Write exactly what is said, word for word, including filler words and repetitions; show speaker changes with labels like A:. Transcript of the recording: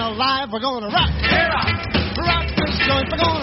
A: alive. We're going to rock, rock this joint. We're going